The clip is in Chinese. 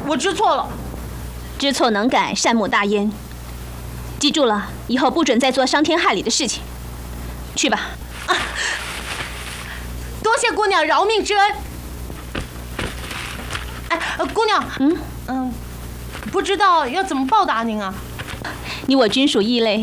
我知错了。 知错能改，善莫大焉。记住了，以后不准再做伤天害理的事情。去吧。啊， 多谢姑娘饶命之恩。哎，姑娘，不知道要怎么报答您啊？ 你我均属异类，